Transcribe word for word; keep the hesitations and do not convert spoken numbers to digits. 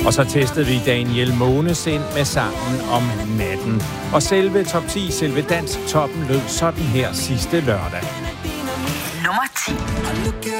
Og så testede vi Daniel Månesind med sangen Om natten. Og selve top ti, selve dansk toppen lød sådan her sidste lørdag. Nummer ti.